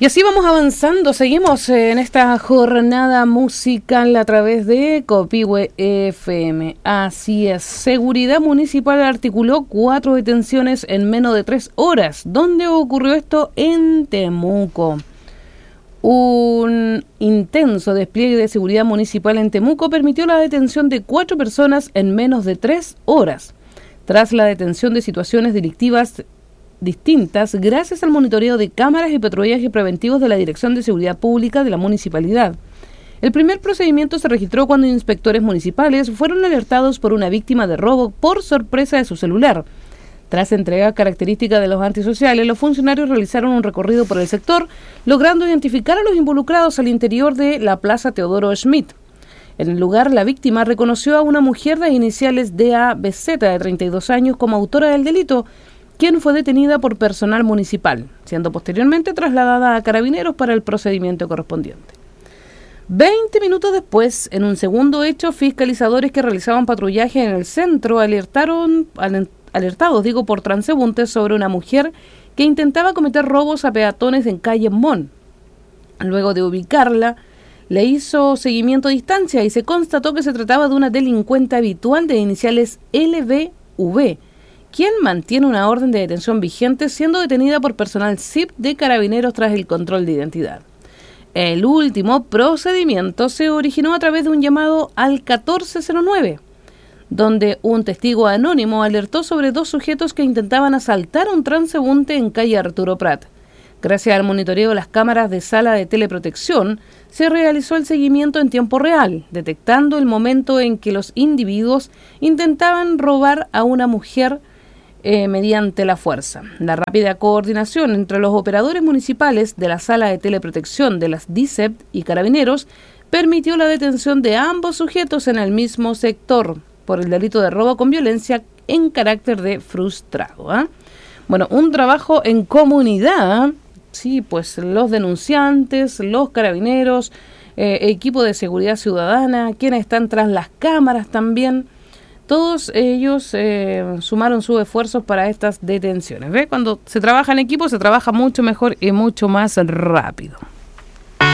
Y así vamos avanzando, seguimos en esta jornada musical a través de Copihue FM. Así es, Seguridad Municipal articuló 4 detenciones en menos de 3 horas. ¿Dónde ocurrió esto? En Temuco. Un intenso despliegue de seguridad municipal en Temuco permitió la detención de 4 personas en menos de 3 horas. Tras la detención de situaciones delictivas distintas, gracias al monitoreo de cámaras y patrullaje preventivos de la Dirección de Seguridad Pública de la Municipalidad. El primer procedimiento se registró cuando inspectores municipales fueron alertados por una víctima de robo por sorpresa de su celular. Tras entregar características de los antisociales, los funcionarios realizaron un recorrido por el sector, logrando identificar a los involucrados al interior de la Plaza Teodoro Schmidt. En el lugar, la víctima reconoció a una mujer de iniciales DABZ de 32 años como autora del delito, quien fue detenida por personal municipal, siendo posteriormente trasladada a Carabineros para el procedimiento correspondiente. 20 minutos después, en un segundo hecho, fiscalizadores que realizaban patrullaje en el centro alertados por transeúntes sobre una mujer que intentaba cometer robos a peatones en calle Mon. Luego de ubicarla, le hizo seguimiento a distancia y se constató que se trataba de una delincuente habitual de iniciales LBV, quien mantiene una orden de detención vigente, siendo detenida por personal SIP de Carabineros tras el control de identidad. El último procedimiento se originó a través de un llamado al 1409, donde un testigo anónimo alertó sobre 2 sujetos que intentaban asaltar a un transeúnte en calle Arturo Prat. Gracias al monitoreo de las cámaras de sala de teleprotección, se realizó el seguimiento en tiempo real, detectando el momento en que los individuos intentaban robar a una mujer mediante la fuerza. La rápida coordinación entre los operadores municipales de la sala de teleprotección de las DICEP y Carabineros permitió la detención de ambos sujetos en el mismo sector por el delito de robo con violencia en carácter de frustrado. Bueno, un trabajo en comunidad, sí, pues los denunciantes, los carabineros, equipo de seguridad ciudadana, quienes están tras las cámaras también. Todos ellos sumaron sus esfuerzos para estas detenciones. ¿Ve? Cuando se trabaja en equipo se trabaja mucho mejor y mucho más rápido.